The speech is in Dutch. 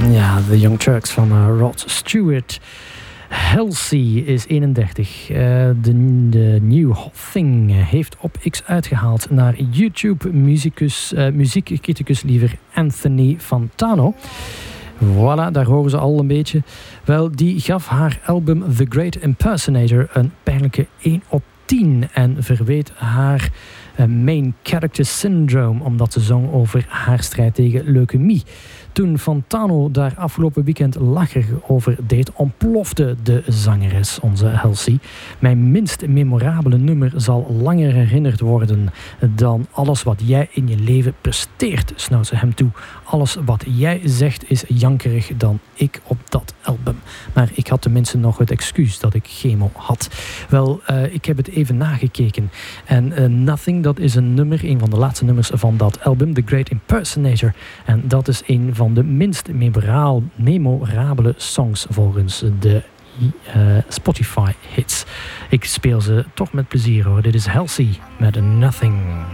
Ja, The Young Turks van Rod Stewart. Halsey is 31. De New Hot Thing heeft op X uitgehaald naar YouTube-muziekcriticus Anthony Fantano. Voilà, daar horen ze al een beetje. Wel, die gaf haar album The Great Impersonator een pijnlijke 1 op 10 en verweet haar main character syndrome, omdat ze zong over haar strijd tegen leukemie. Toen Fantano daar afgelopen weekend lacherig over deed, ontplofte de zangeres, onze Halsey. Mijn minst memorabele nummer zal langer herinnerd worden dan alles wat jij in je leven presteert, snauwt ze hem toe. Alles wat jij zegt is jankerig dan ik op dat album. Maar ik had tenminste nog het excuus dat ik chemo had. Wel, ik heb het even nagekeken. En Nothing, dat is een van de laatste nummers van dat album, The Great Impersonator. En dat is een van de minst memorabele songs volgens de Spotify hits. Ik speel ze toch met plezier hoor. Dit is Halsey met Nothing.